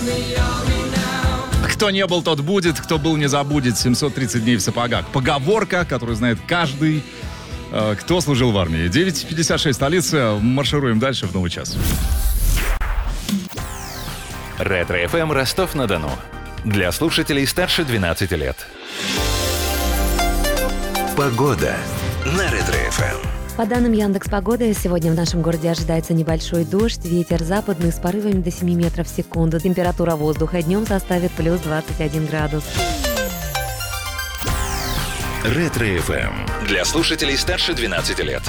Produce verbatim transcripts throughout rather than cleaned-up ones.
Кто не был, тот будет, кто был, не забудет. семьсот тридцать дней в сапогах. Поговорка, которую знает каждый, э, кто служил в армии. девять пятьдесят шесть, столица. Маршируем дальше в новый час. Ретро-эф эм Ростов-на-Дону. Для слушателей старше двенадцати лет. Погода на Ретро-эф эм. По данным Яндекс.Погоды, сегодня в нашем городе ожидается небольшой дождь, ветер западный с порывами до семи метров в секунду. Температура воздуха днем составит плюс двадцать один градус. Ретро-эф эм. Для слушателей старше двенадцати лет.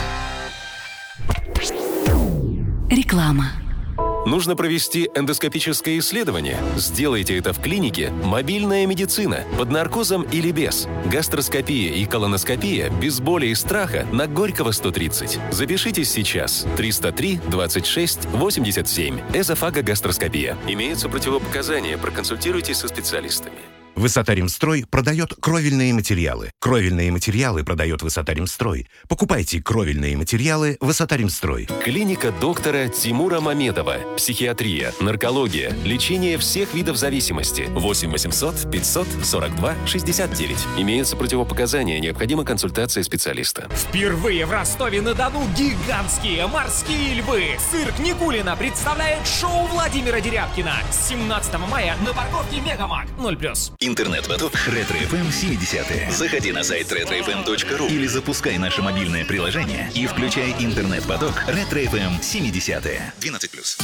Реклама. Нужно провести эндоскопическое исследование? Сделайте это в клинике «Мобильная медицина» под наркозом или без. Гастроскопия и колоноскопия без боли и страха на Горького сто тридцать. Запишитесь сейчас. триста три двадцать шесть восемьдесят семь. Эзофагогастроскопия. Имеются противопоказания. Проконсультируйтесь со специалистами. Высотаримстрой продает кровельные материалы. Кровельные материалы продает Высотаримстрой. Покупайте кровельные материалы Высотаримстрой. Клиника доктора Тимура Мамедова. Психиатрия, наркология, лечение всех видов зависимости. восемь восемьсот пятьсот сорок два шестьдесят девять. Имеются противопоказания. Необходима консультация специалиста. Впервые в Ростове-на-Дону гигантские морские львы. Цирк Никулина представляет шоу Владимира Дерябкина. семнадцатого мая на парковке Мегамаг. ноль плюс. Интернет-поток Ретро-эф эм семидесятые. Заходи на сайт ретро эф эм точка ру или запускай наше мобильное приложение и включай интернет-поток Ретро-эф эм семидесятые. двенадцать плюс.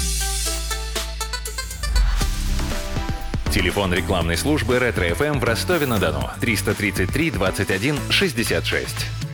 Телефон рекламной службы Ретро-эф эм в Ростове-на-Дону. триста тридцать три двадцать один шестьдесят шесть.